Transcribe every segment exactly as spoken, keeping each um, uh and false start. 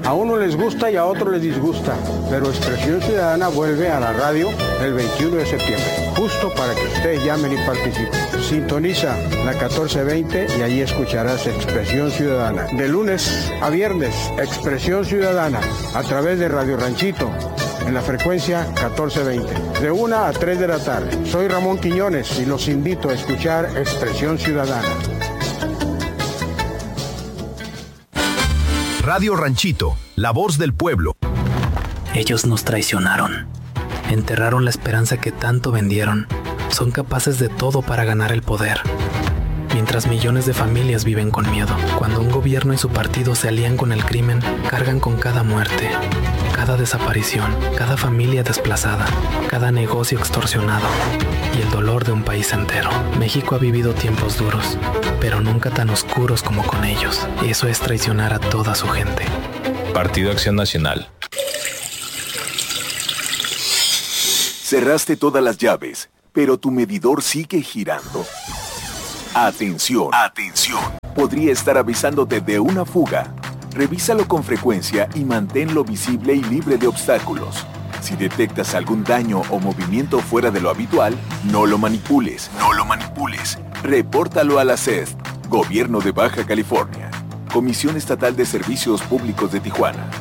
A uno les gusta y a otro les disgusta, pero Expresión Ciudadana vuelve a la radio el veintiuno de septiembre, justo para que ustedes llamen y participen. Sintoniza la catorce veinte y allí escucharás Expresión Ciudadana. De lunes a viernes, Expresión Ciudadana, a través de Radio Ranchito, en la frecuencia catorce veinte, de una a tres de la tarde. Soy Ramón Quiñones y los invito a escuchar Expresión Ciudadana. Radio Ranchito, la voz del pueblo. Ellos nos traicionaron. Enterraron la esperanza que tanto vendieron. Son capaces de todo para ganar el poder. Mientras millones de familias viven con miedo. Cuando un gobierno y su partido se alían con el crimen, cargan con cada muerte, cada desaparición, cada familia desplazada, cada negocio extorsionado y el dolor de un país entero. México ha vivido tiempos duros, pero nunca tan oscuros como con ellos. Y eso es traicionar a toda su gente. Partido Acción Nacional. Cerraste todas las llaves, pero tu medidor sigue girando. Atención, atención. Podría estar avisándote de una fuga. Revísalo con frecuencia y manténlo visible y libre de obstáculos. Si detectas algún daño o movimiento fuera de lo habitual, no lo manipules, no lo manipules. Repórtalo a la C E S, Gobierno de Baja California, Comisión Estatal de Servicios Públicos de Tijuana.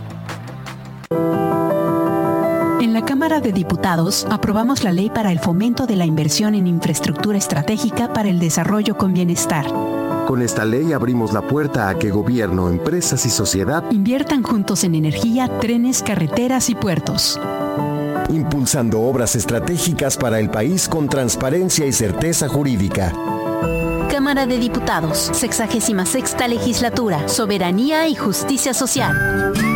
En la Cámara de Diputados aprobamos la ley para el fomento de la inversión en infraestructura estratégica para el desarrollo con bienestar. Con esta ley abrimos la puerta a que gobierno, empresas y sociedad inviertan juntos en energía, trenes, carreteras y puertos. Impulsando obras estratégicas para el país con transparencia y certeza jurídica. Cámara de Diputados, sexagésima sexta legislatura, Soberanía y Justicia Social.